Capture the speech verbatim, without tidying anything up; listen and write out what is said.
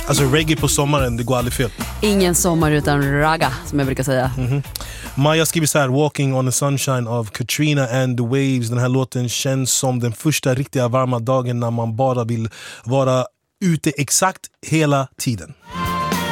Alltså reggae på sommaren, det går aldrig fel. Ingen sommar utan ragga, som jag brukar säga. Mm-hmm. Maja skriver så här: Walking on the Sunshine av Katrina and the Waves. Den här låten känns som den första riktiga varma dagen när man bara vill vara ute exakt hela tiden.